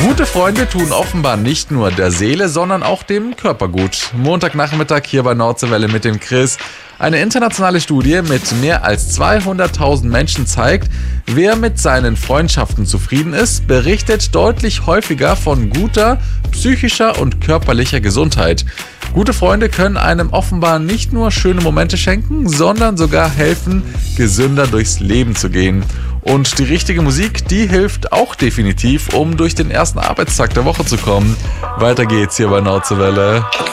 Gute Freunde tun offenbar nicht nur der Seele, sondern auch dem Körper gut. Montagnachmittag hier bei Nordseewelle mit dem Chris. Eine internationale Studie mit mehr als 200.000 Menschen zeigt, wer mit seinen Freundschaften zufrieden ist, berichtet deutlich häufiger von guter psychischer und körperlicher Gesundheit. Gute Freunde können einem offenbar nicht nur schöne Momente schenken, sondern sogar helfen, gesünder durchs Leben zu gehen. Und die richtige Musik, die hilft auch definitiv, um durch den ersten Arbeitstag der Woche zu kommen. Weiter geht's hier bei Nordseewelle.